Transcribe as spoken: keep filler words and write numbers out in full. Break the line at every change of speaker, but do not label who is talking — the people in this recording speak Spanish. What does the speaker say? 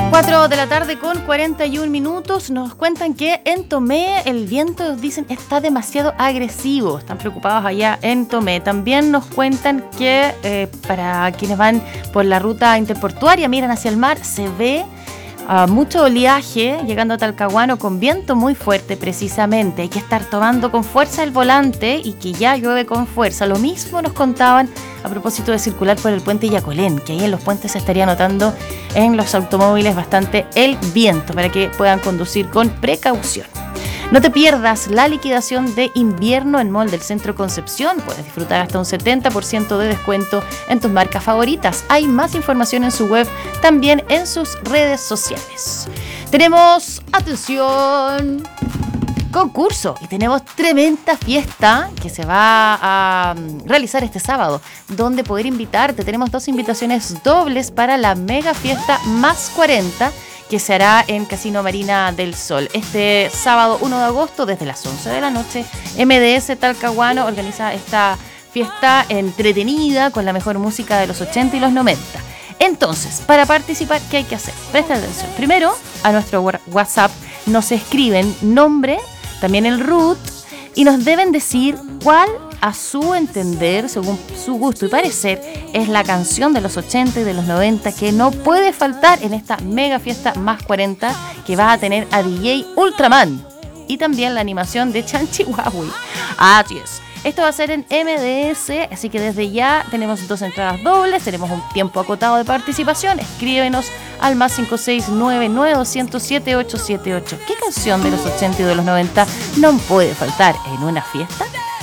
cuatro de la tarde con cuarenta y un minutos. Nos cuentan que en Tomé el viento, dicen, está demasiado agresivo. Están preocupados allá en Tomé. También nos cuentan que eh, para quienes van por la ruta interportuaria, miran hacia el mar, se ve uh, mucho oleaje llegando a Talcahuano con viento muy fuerte precisamente. Hay que estar tomando con fuerza el volante y que ya llueve con fuerza. Lo mismo nos contaban a propósito de circular por el puente Yacolén, que ahí en los puentes se estaría notando en los automóviles bastante el viento para que puedan conducir con precaución. No te pierdas la liquidación de invierno en Mall del Centro Concepción. Puedes disfrutar hasta un setenta por ciento de descuento en tus marcas favoritas. Hay más información en su web, también en sus redes sociales. Tenemos, atención, concurso y tenemos tremenda fiesta que se va a um, realizar este sábado, donde poder invitarte. Tenemos dos invitaciones dobles para la mega fiesta Más cuarenta que se hará en Casino Marina del Sol este sábado uno de agosto desde las once de la noche. M D S Talcahuano organiza esta fiesta entretenida con la mejor música de los ochenta y los noventa. Entonces, para participar, ¿qué hay que hacer? Presta atención. Primero, a nuestro WhatsApp nos escriben nombre, también el root, y nos deben decir cuál, a su entender, según su gusto y parecer, es la canción de los ochenta y de los noventa que no puede faltar en esta mega fiesta Más cuarenta que va a tener a D J Ultraman y también la animación de Chanchihuahui. Así es. Esto va a ser en M D S, así que desde ya tenemos dos entradas dobles, tenemos un tiempo acotado de participación. Escríbenos al más cinco seis nueve nueve dos cero siete ocho siete ocho. ¿Qué canción de los ochenta y de los noventa no puede faltar en una fiesta?